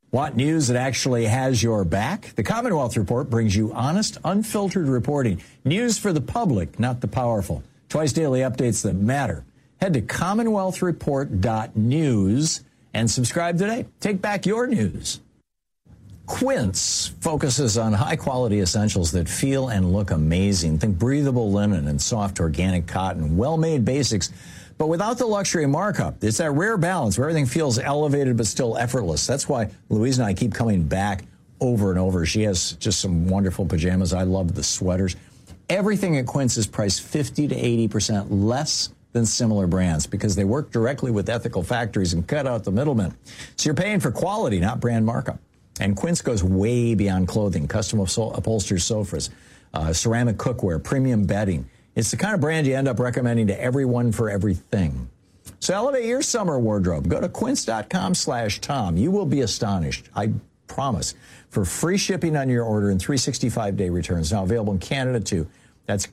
Want news that actually has your back? The Commonwealth Report brings you honest, unfiltered reporting. News for the public, not the powerful. Twice daily updates that matter. Head to commonwealthreport.news and subscribe today. Take back your news. Quince focuses on high-quality essentials that feel and look amazing. Think breathable linen and soft organic cotton, well-made basics, but without the luxury markup. It's that rare balance where everything feels elevated but still effortless. That's why Louise and I keep coming back over and over. She has just some wonderful pajamas. I love the sweaters. Everything at Quince is priced 50 to 80% less than similar brands because they work directly with ethical factories and cut out the middlemen. So you're paying for quality, not brand markup. And Quince goes way beyond clothing, custom upholstered sofas, ceramic cookware, premium bedding. It's the kind of brand you end up recommending to everyone for everything. So elevate your summer wardrobe. Go to quince.com/Tom. You will be astonished, I promise. For free shipping on your order and 365-day returns. Now available in Canada, too. That's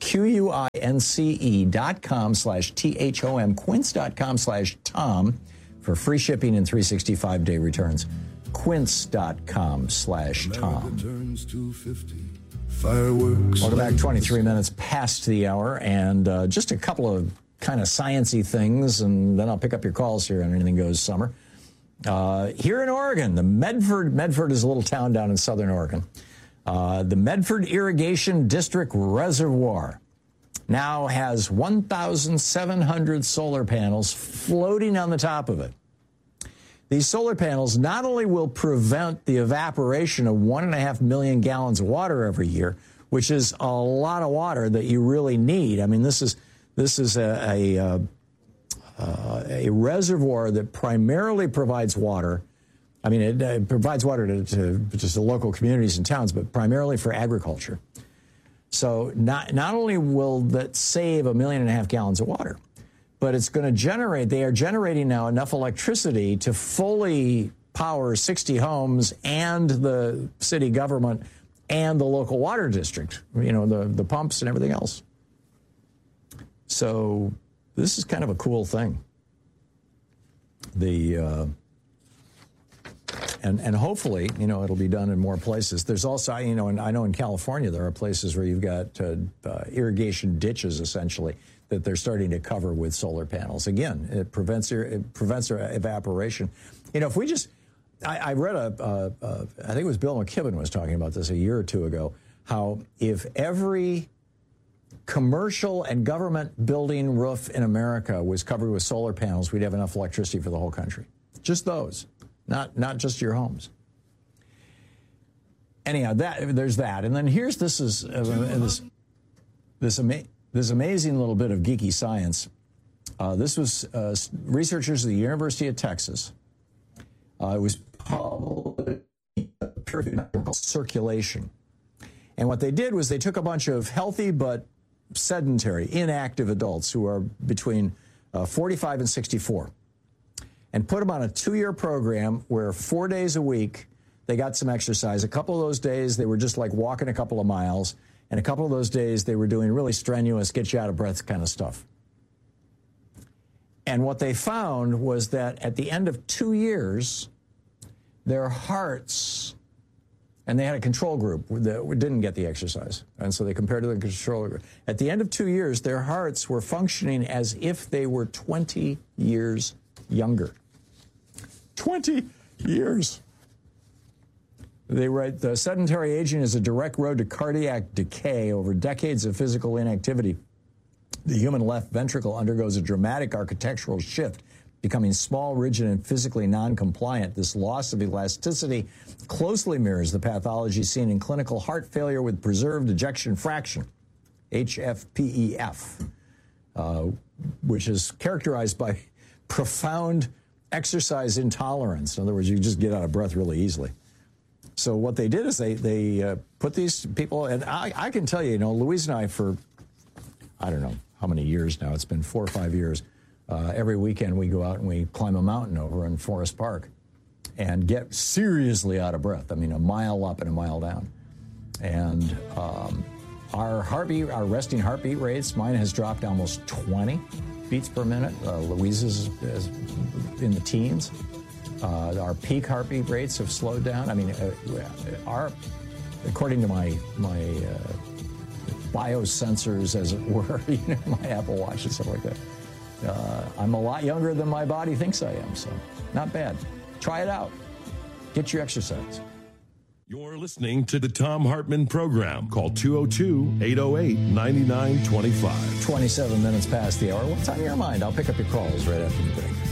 QUINCE.com/THOM, quince.com/Tom for free shipping and 365-day returns. Quince.com/Tom. Welcome back, 23 minutes past the hour, and just a couple of kind of science-y things, and then I'll pick up your calls here on Anything Goes Summer. Here in Oregon, the Medford is a little town down in southern Oregon. The Medford Irrigation District Reservoir now has 1,700 solar panels floating on the top of it. These solar panels not only will prevent the evaporation of 1.5 million gallons of water every year, which is a lot of water that you really need. I mean, this is a reservoir that primarily provides water. I mean, it provides water to just the local communities and towns, but primarily for agriculture. So not only will that save 1.5 million gallons of water, but it's going to generate, they are generating now enough electricity to fully power 60 homes and the city government and the local water district, you know, the pumps and everything else. So this is kind of a cool thing. And hopefully, you know, it'll be done in more places. There's also, you know, and I know in California there are places where you've got irrigation ditches, essentially, that they're starting to cover with solar panels. Again, it prevents evaporation. You know, if we just, I read I think it was Bill McKibben was talking about this a year or two ago, how if every commercial and government building roof in America was covered with solar panels, we'd have enough electricity for the whole country. Just those, not just your homes. Anyhow, there's that. And then here's this amazing little bit of geeky science. This was researchers at the University of Texas. It was called Circulation. And what they did was they took a bunch of healthy but sedentary, inactive adults who are between 45 and 64 and put them on a 2-year program where 4 days a week they got some exercise. A couple of those days they were just like walking a couple of miles. And a couple of those days, they were doing really strenuous, get you out of breath kind of stuff. And what they found was that at the end of 2 years, their hearts, and they had a control group that didn't get the exercise. And so they compared to the control group. At the end of 2 years, their hearts were functioning as if they were 20 years younger. 20 years. They write, the sedentary aging is a direct road to cardiac decay. Over decades of physical inactivity, the human left ventricle undergoes a dramatic architectural shift, becoming small, rigid, and physically non-compliant. This loss of elasticity closely mirrors the pathology seen in clinical heart failure with preserved ejection fraction, HFpEF, which is characterized by profound exercise intolerance. In other words, you just get out of breath really easily. So what they did is they put these people, and I can tell you, you know, Louise and I for, I don't know how many years now, it's been 4 or 5 years, every weekend we go out and we climb a mountain over in Forest Park and get seriously out of breath. I mean, a mile up and a mile down. And our heartbeat, our resting heartbeat rates, mine has dropped almost 20 beats per minute. Louise's is in the teens. Our peak heartbeat rates have slowed down. I mean, according to my biosensors, as it were, my Apple Watch and stuff like that, I'm a lot younger than my body thinks I am. So not bad. Try it out. Get your exercise. You're listening to the Thom Hartmann Program. Call 202-808-9925. 27 minutes past the hour. What's on your mind? I'll pick up your calls right after the break.